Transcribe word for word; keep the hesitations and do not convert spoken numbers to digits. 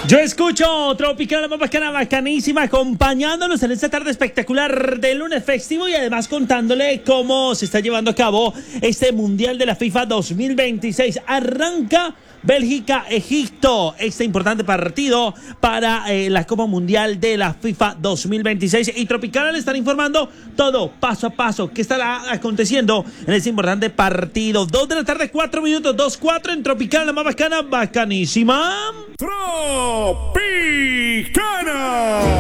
Yo escucho Tropical, la más bacana, bacanísima, acompañándonos en esta tarde espectacular de lunes festivo y además contándole cómo se está llevando a cabo este Mundial de la FIFA dos mil veintiséis. Arranca Bélgica-Egipto, este importante partido para eh, la Copa Mundial de la FIFA dos mil veintiséis. Y Tropical le están informando todo, paso a paso, qué estará aconteciendo en este importante partido. Dos de la tarde, cuatro minutos, dos, cuatro en Tropical, la más bacana, bacanísima. Tropicana.